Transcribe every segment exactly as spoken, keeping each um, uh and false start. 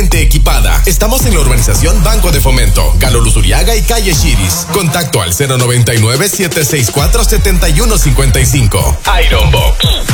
completamente equipada. Estamos en la urbanización Banco de Fomento, Galo Luzuriaga y Calle Chiris. Contacto al cero noventa y nueve, siete seis cuatro, siete uno cinco cinco. Iron Box.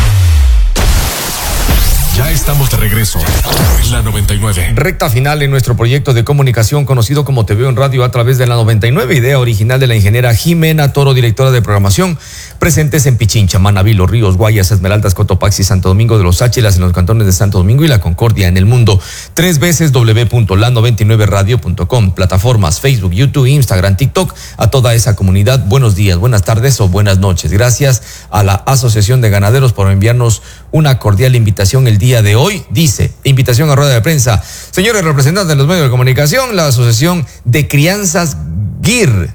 Ya estamos de regreso en la noventa y nueve. Recta final en nuestro proyecto de comunicación conocido como Te Veo en Radio a través de la noventa y nueve, idea original de la ingeniera Jimena Toro, directora de programación, presentes en Pichincha, Manabí, Los Ríos, Guayas, Esmeraldas, Cotopaxi, Santo Domingo de los Áchilas, en los cantones de Santo Domingo y La Concordia en el mundo. Tres veces doble u doble u doble u punto la noventa y nueve radio punto com, plataformas Facebook, YouTube, Instagram, TikTok, a toda esa comunidad. Buenos días, buenas tardes o buenas noches. Gracias a la Asociación de Ganaderos por enviarnos una cordial invitación el día de hoy. Dice, invitación a rueda de prensa. Señores representantes de los medios de comunicación, la Asociación de Crianzas G I R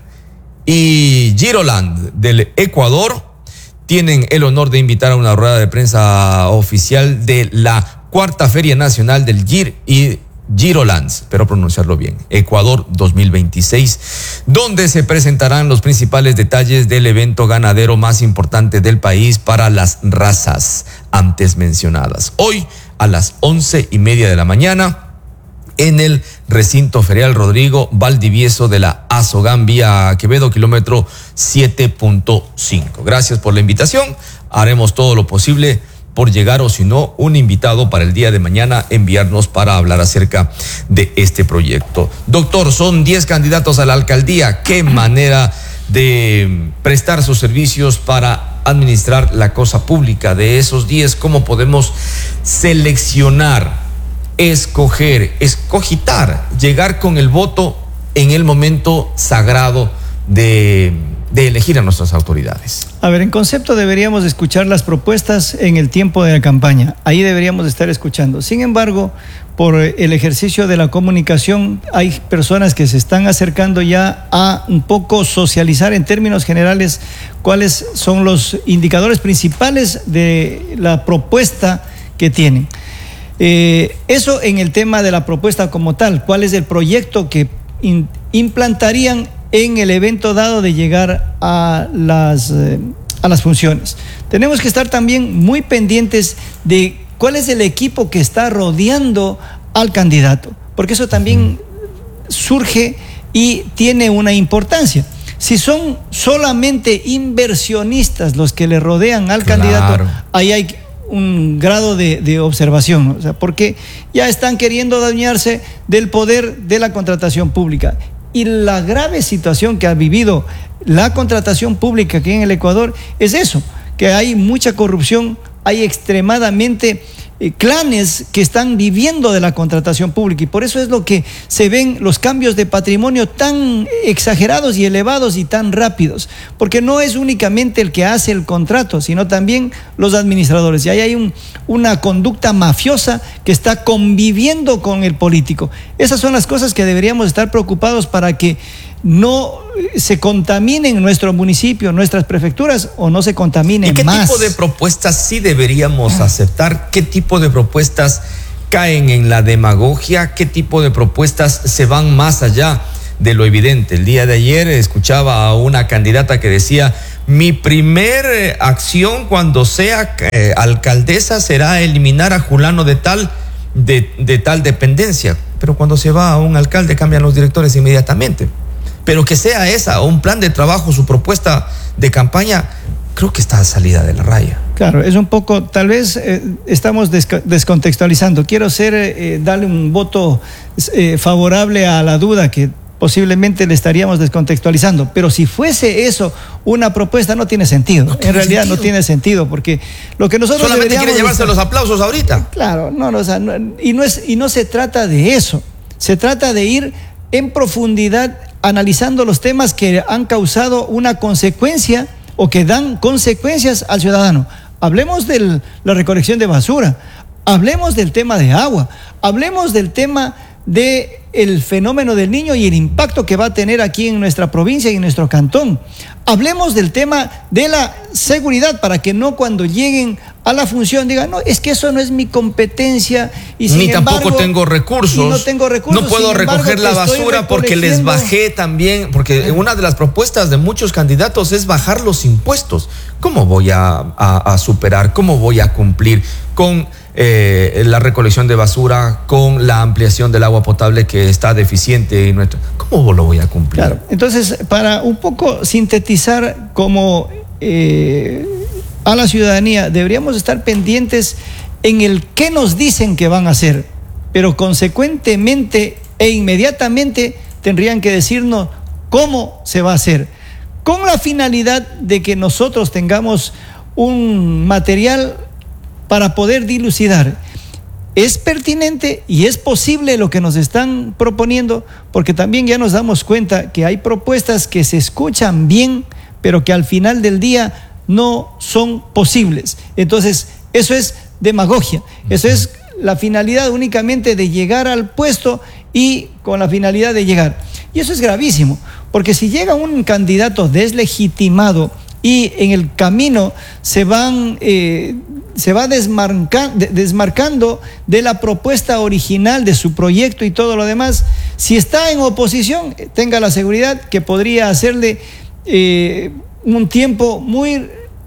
y Giroland del Ecuador tienen el honor de invitar a una rueda de prensa oficial de la Cuarta Feria Nacional del G I R y Giroland, espero pronunciarlo bien, Ecuador dos mil veintiséis, donde se presentarán los principales detalles del evento ganadero más importante del país para las razas antes mencionadas. Hoy a las once y media de la mañana en el recinto ferial Rodrigo Valdivieso de la Azogán, vía Quevedo, kilómetro siete punto cinco. Gracias por la invitación. Haremos todo lo posible por llegar, o si no, un invitado para el día de mañana enviarnos para hablar acerca de este proyecto. Doctor, son diez candidatos a la alcaldía. ¿Qué manera de prestar sus servicios para administrar la cosa pública? De esos diez, ¿cómo podemos seleccionar, escoger, escogitar, llegar con el voto en el momento sagrado de, de elegir a nuestras autoridades? A ver, en concepto deberíamos escuchar las propuestas en el tiempo de la campaña. Ahí deberíamos estar escuchando. Sin embargo, por el ejercicio de la comunicación, hay personas que se están acercando ya a un poco socializar en términos generales cuáles son los indicadores principales de la propuesta que tienen. Eh, eso en el tema de la propuesta como tal, cuál es el proyecto que in, implantarían en el evento dado de llegar a las, eh, a las funciones. Tenemos que estar también muy pendientes de cuál es el equipo que está rodeando al candidato, porque eso también surge y tiene una importancia. Si son solamente inversionistas los que le rodean al claro. candidato, ahí hay un grado de, de observación, o sea, porque ya están queriendo adueñarse del poder de la contratación pública. Y la grave situación que ha vivido la contratación pública aquí en el Ecuador es eso, que hay mucha corrupción, hay extremadamente eh, clanes que están viviendo de la contratación pública, y por eso es lo que se ven los cambios de patrimonio tan exagerados y elevados y tan rápidos, porque no es únicamente el que hace el contrato, sino también los administradores, y ahí hay un, una conducta mafiosa que está conviviendo con el político. Esas son las cosas que deberíamos estar preocupados para que no se contaminen nuestro municipio, nuestras prefecturas, o no se contaminen más. ¿Y qué más. tipo de propuestas sí deberíamos aceptar? ¿Qué tipo de propuestas caen en la demagogia? ¿Qué tipo de propuestas se van más allá de lo evidente? El día de ayer escuchaba a una candidata que decía: mi primer acción cuando sea eh, alcaldesa será eliminar a Julano de tal, de, de tal dependencia. Pero cuando se va a un alcalde cambian los directores inmediatamente. Pero que sea esa, un plan de trabajo, su propuesta de campaña, creo que está salida de la raya. Claro, es un poco, tal vez eh, estamos desca- descontextualizando. Quiero ser, eh, darle un voto eh, favorable a la duda, que posiblemente le estaríamos descontextualizando. Pero si fuese eso una propuesta, no tiene sentido. No tiene en realidad sentido. No tiene sentido, porque lo que nosotros solamente quiere llevarse estar... los aplausos ahorita. Claro, no, no, o sea, no, y no es, y no se trata de eso. Se trata de ir en profundidad analizando los temas que han causado una consecuencia o que dan consecuencias al ciudadano. Hablemos de la recolección de basura, hablemos del tema de agua, hablemos del tema del fenómeno del niño y el impacto que va a tener aquí en nuestra provincia y en nuestro cantón. Hablemos del tema de la seguridad, para que no cuando lleguen a la función digan: no, es que eso no es mi competencia, y sin ni embargo, tampoco tengo recursos, no tengo recursos, no puedo embargo, recoger la basura porque les bajé también, porque una de las propuestas de muchos candidatos es bajar los impuestos. ¿Cómo voy a, a, a superar, cómo voy a cumplir con eh, la recolección de basura, con la ampliación del agua potable que está deficiente en nuestro... ¿Cómo lo voy a cumplir? Claro, entonces, para un poco sintetizar como eh, a la ciudadanía, deberíamos estar pendientes en el qué nos dicen que van a hacer, pero consecuentemente e inmediatamente tendrían que decirnos cómo se va a hacer, con la finalidad de que nosotros tengamos un material para poder dilucidar. Es pertinente y es posible lo que nos están proponiendo, porque también ya nos damos cuenta que hay propuestas que se escuchan bien, pero que al final del día no son posibles. Entonces, eso es demagogia, eso es la finalidad únicamente de llegar al puesto y con la finalidad de llegar. Y eso es gravísimo, porque si llega un candidato deslegitimado y en el camino se van eh, se va desmarca, desmarcando de la propuesta original de su proyecto y todo lo demás, si está en oposición, tenga la seguridad que podría hacerle eh, un tiempo muy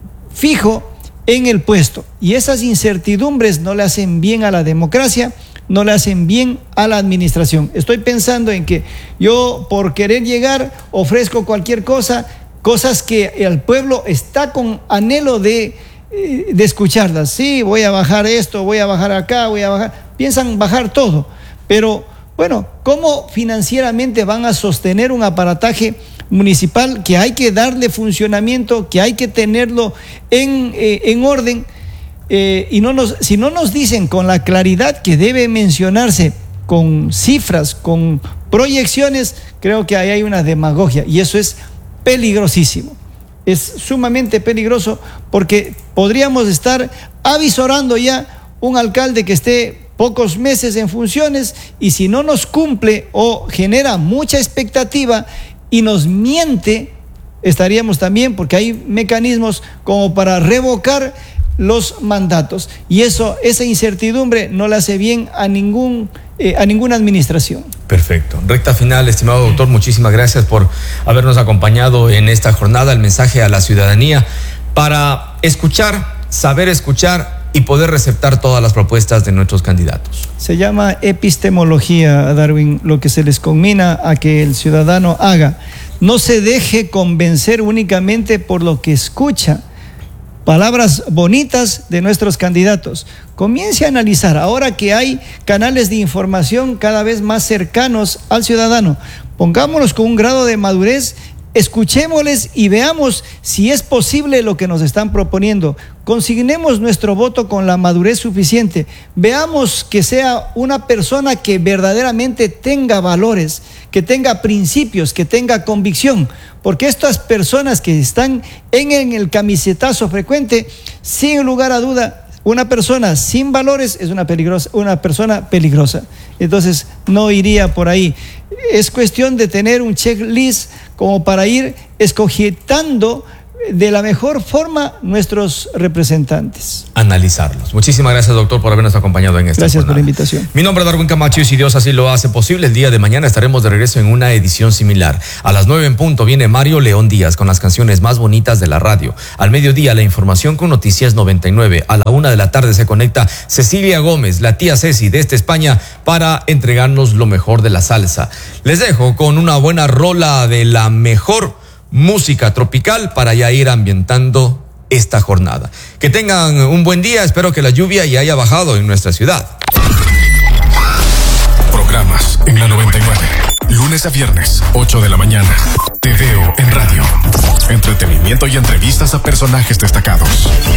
fijo en el puesto, y esas incertidumbres no le hacen bien a la democracia, no le hacen bien a la administración. Estoy pensando en que yo, por querer llegar, ofrezco cualquier cosa, cosas que el pueblo está con anhelo de, de escucharlas. Sí, voy a bajar esto, voy a bajar acá, voy a bajar. Piensan bajar todo, pero bueno, ¿cómo financieramente van a sostener un aparataje municipal que hay que darle funcionamiento, que hay que tenerlo en, eh, en orden? Eh, y no nos, si no nos dicen con la claridad que debe mencionarse, con cifras, con proyecciones, creo que ahí hay una demagogia, y eso es peligrosísimo. Es sumamente peligroso, porque podríamos estar avisorando ya un alcalde que esté pocos meses en funciones, y si no nos cumple o genera mucha expectativa y nos miente, estaríamos también, porque hay mecanismos como para revocar los mandatos, y eso, esa incertidumbre no le hace bien a ningún eh, a ninguna administración. Perfecto. Recta final, estimado doctor, muchísimas gracias por habernos acompañado en esta jornada. El mensaje a la ciudadanía para escuchar, saber escuchar y poder receptar todas las propuestas de nuestros candidatos. Se llama epistemología, Darwin, lo que se les conmina a que el ciudadano haga. No se deje convencer únicamente por lo que escucha, palabras bonitas de nuestros candidatos. Comience a analizar, ahora que hay canales de información cada vez más cercanos al ciudadano, pongámonos con un grado de madurez, escuchémosles y veamos si es posible lo que nos están proponiendo. Consignemos nuestro voto con la madurez suficiente. Veamos que sea una persona que verdaderamente tenga valores, que tenga principios, que tenga convicción, porque estas personas que están en, en el camisetazo frecuente, sin lugar a duda, una persona sin valores es una, peligrosa, una persona peligrosa. Entonces, no iría por ahí. Es cuestión de tener un checklist como para ir escogiendo de la mejor forma nuestros representantes. Analizarlos. Muchísimas gracias, doctor, por habernos acompañado en esta Gracias jornada. por la invitación. Mi nombre es Darwin Camacho, y si Dios así lo hace posible, el día de mañana estaremos de regreso en una edición similar. A las nueve en punto viene Mario León Díaz con las canciones más bonitas de la radio. Al mediodía, la información con Noticias noventa y nueve. A la una de la tarde se conecta Cecilia Gómez, la tía Ceci desde España, para entregarnos lo mejor de la salsa. Les dejo con una buena rola de la mejor música tropical para ya ir ambientando esta jornada. Que tengan un buen día, espero que la lluvia ya haya bajado en nuestra ciudad. Programas en la noventa y nueve. Lunes a viernes, ocho de la mañana. Te veo en radio. Entretenimiento y entrevistas a personajes destacados.